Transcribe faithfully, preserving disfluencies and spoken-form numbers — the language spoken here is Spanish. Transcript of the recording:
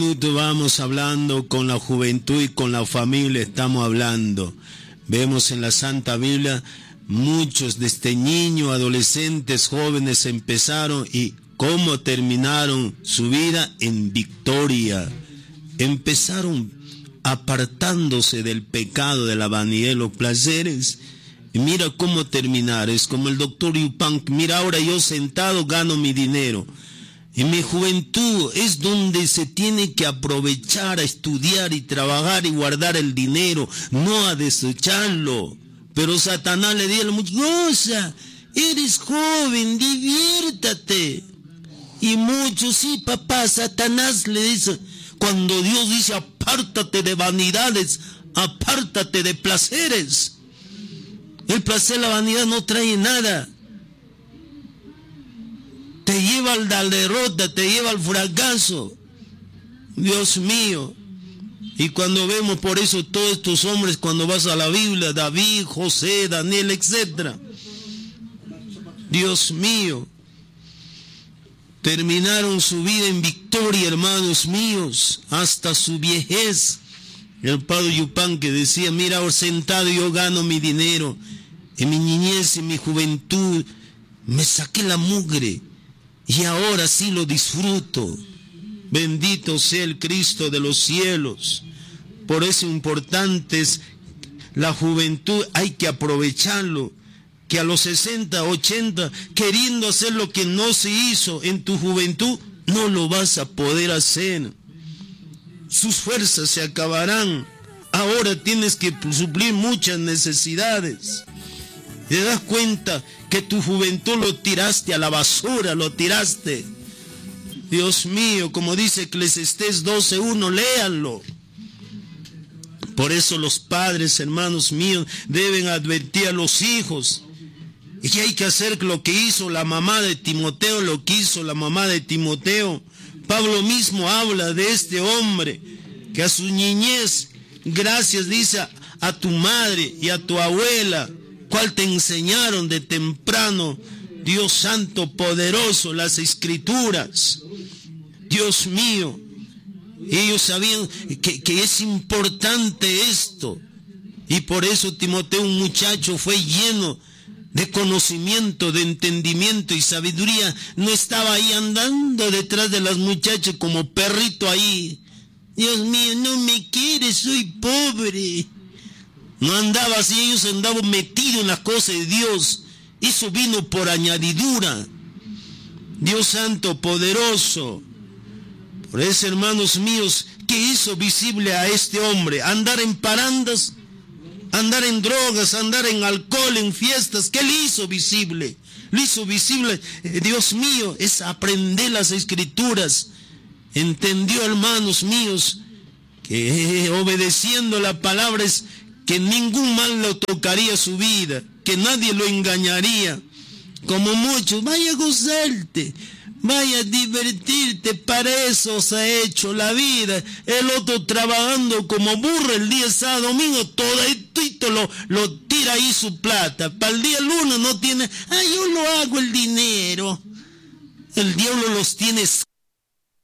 Vamos hablando con la juventud y con la familia, estamos hablando. Vemos en la Santa Biblia muchos de este niño, adolescentes, jóvenes empezaron y cómo terminaron su vida en victoria. Empezaron apartándose del pecado, de la vanidad, de los placeres. Y mira cómo terminar. Es como el doctor Yupanqui. Mira, ahora yo sentado gano mi dinero. En mi juventud es donde se tiene que aprovechar a estudiar y trabajar y guardar el dinero, no a desecharlo. Pero Satanás le dice a la muchacha, eres joven, diviértate. Y muchos, sí papá, Satanás le dice, cuando Dios dice apártate de vanidades, apártate de placeres. El placer, la vanidad no trae nada. Te lleva a la derrota, te lleva al fracaso. Dios mío. Y cuando vemos por eso todos estos hombres, cuando vas a la Biblia, David, José, Daniel, etcétera. Dios mío. Terminaron su vida en victoria, hermanos míos, hasta su viejez. El padre Yupanqui decía, mira, ahora sentado yo gano mi dinero. En mi niñez, en mi juventud, me saqué la mugre. Y ahora sí lo disfruto. Bendito sea el Cristo de los cielos. Por eso importante es la juventud, hay que aprovecharlo. Que a los sesenta, ochenta, queriendo hacer lo que no se hizo en tu juventud, no lo vas a poder hacer. Sus fuerzas se acabarán. Ahora tienes que suplir muchas necesidades. ¿Te das cuenta que tu juventud lo tiraste a la basura, lo tiraste? Dios mío, como dice Eclesiastés doce uno, léanlo. Por eso los padres, hermanos míos, deben advertir a los hijos. Y que hay que hacer lo que hizo la mamá de Timoteo, lo que hizo la mamá de Timoteo. Pablo mismo habla de este hombre, que a su niñez, gracias, dice, a, a tu madre y a tu abuela, cual te enseñaron de temprano, Dios santo, poderoso, las escrituras. Dios mío, ellos sabían que, que es importante esto. Y por eso Timoteo, un muchacho, fue lleno de conocimiento, de entendimiento y sabiduría. No estaba ahí andando detrás de las muchachas como perrito ahí. Dios mío, no me quieres, soy pobre. No andaba así, ellos andaban metidos en las cosas de Dios. Eso vino por añadidura. Dios santo, poderoso. Por eso, hermanos míos, ¿qué hizo visible a este hombre? Andar en parandas, andar en drogas, andar en alcohol, en fiestas. ¿Qué le hizo visible? Lo hizo visible, eh, Dios mío, es aprender las escrituras. Entendió, hermanos míos, que eh, obedeciendo la palabra es que ningún mal lo tocaría su vida, que nadie lo engañaría, como muchos. Vaya a gozarte, vaya a divertirte, para eso se ha hecho la vida. El otro trabajando como burro el día sábado, domingo, todito lo, lo tira ahí su plata. Para el día lunes no tiene, ah, yo lo hago el dinero. El diablo los tiene